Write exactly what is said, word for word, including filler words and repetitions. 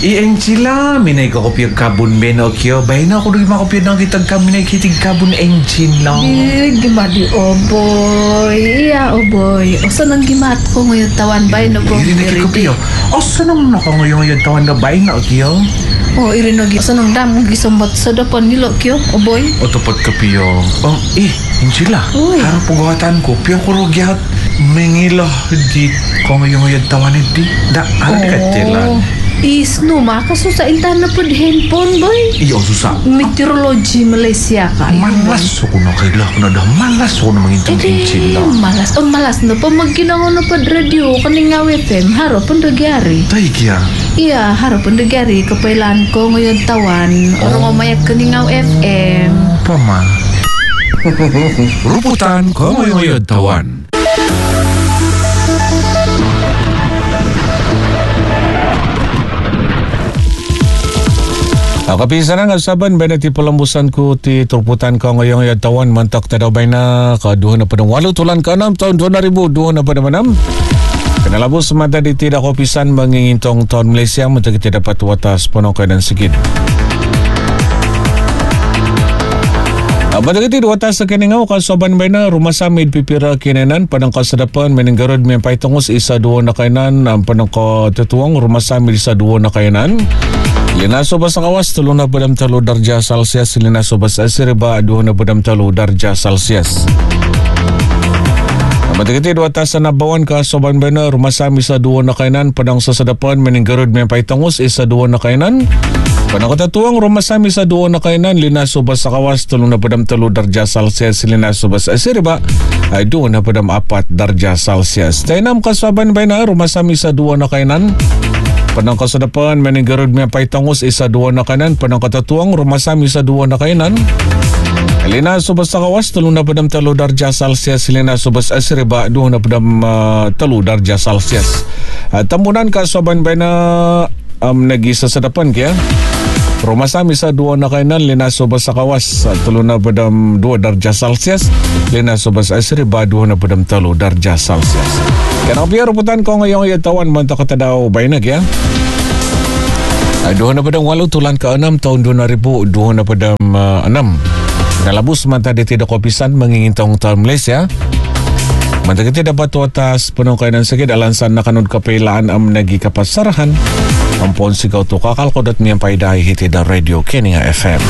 Ieng sila, minay ka kopya kabun benokyo. Bahay na ako rin makopya ng kitag kami na ikitig kabun engine lang. Eh, gimadi, oh boy. Iya, oh boy. O saan ang gimat ko ngayon tawan, bay na po? Iri na kikopya. O saan ang nakangayon ngayon tawan na bahay na okyo? O, iri na gisa ng dam, gisambot sa dapan nilo, kyo, oh boy. O tapat kapyo. Oh, eh, ieng sila. Uy. Harap pagawatan ko, piyo ko rogyat. Mengilo, di ko ngayon ngayon tawan hindi. Da, alat ka tilan. Is no, makaso sa intan na po handphone, boy. Iyo, susah. Meteorology Malaysia ka. Malas ako na kaila ko na dah. Malas ako na mangintang engine lang. Malas. Oh, malas na pa. Magkinango na pa radio. Kaning nga F M. Harap ang nagyari. Tay kya. Iya, harap ang nagyari. Kapailan ko ngayon tawan. Orang umayak kaning nga F M. Pama. Ruputan ko ngayon tawan. Kapisa na nga saban, bay na ti palambusan ko ti turputan ko ngayong yatawan, mantak na daw bay na kaduha na pa ng walo, tulan ka nam, taon dua ribu, duha na pa naman. Kanalabos mata di tidak kopisan mangingintong taon Malaysia, mantak ti dapat watas punong kainan sigid. Mantak ti watas sa kiningaw, kasaban bay na rumah samid pipira kinanan, panang kasadapan, meninggarod may paitungos isa duha na kainan, ang panang katutuwang rumah samid isa duha na kainan. Linaso bas ang awas, tulong na badam talo darja Celsius. Linaso bas asiriba, duho na badam talo darja Celsius. Matikiti, dua tasan na bawan ka soban ba na rumasami sa duho na kainan. Padang sa sadapan, meninggarod may paitangos, isa duho na kainan. Padang katatuang rumasami sa duho na kainan. Linaso bas sa kawas, tulong na badam talo darja Celsius. Linaso bas asiriba, ay duho na badam apat darja Celsius. Tainam ka soban ba na rumasami sa duho na kainan. Panang kasadapan, meninggarod may paitangos, isa duwa na kanan. Panang katatuang, rumasami sa duwa na kainan. Linaso bas sa kawas, tulong na padam talo darja Celsius. Linaso bas asiriba, duwa na padam uh, talo darja Celsius. At tamunan ka, soban ba na um, nag-isa sa dapan kaya? Rumasami sa duwa na kainan, linaso bas sa kawas, tulong na padam duwa darja Celsius. Linaso bas asiriba, duwa na padam talo darja Celsius. Kanang piya ruputan ko ngayong yatawan manto katadaw baynag ya. Ay duha na padang walo tulan ka enam taon dua ribu duha na padang uh, enam. Nalabos man tadi tidak kopisan mangingintong taon Malaysia. Manta kita dapat watas punong kainan sakit alansan na kanod kapailaan am nagi kapasarahan. Ampon sigaw to kakal kodot niyang paidahi hiti da radio Kenya F M.